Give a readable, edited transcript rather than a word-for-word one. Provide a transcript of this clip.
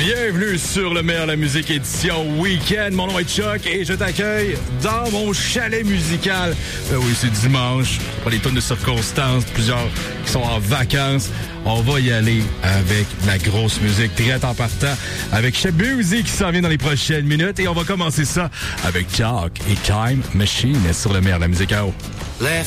Bienvenue sur le meilleur de la musique édition Week-end. Mon nom est Chuck et je t'accueille dans mon chalet musical. Oui, c'est dimanche. Pas les tonnes de circonstances, plusieurs qui sont en vacances. On va y aller avec la grosse musique, très en partant, avec Chef Music qui s'en vient dans les prochaines minutes. Et on va commencer ça avec Talk et Time Machine sur le meilleur de la musique à eau.